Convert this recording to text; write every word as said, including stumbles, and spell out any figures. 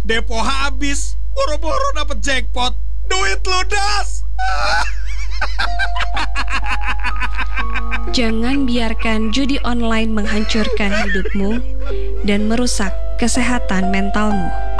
Depo habis, boro-boro dapet jackpot, duit ludas. Jangan biarkan judi online menghancurkan hidupmu dan merusak kesehatan mentalmu.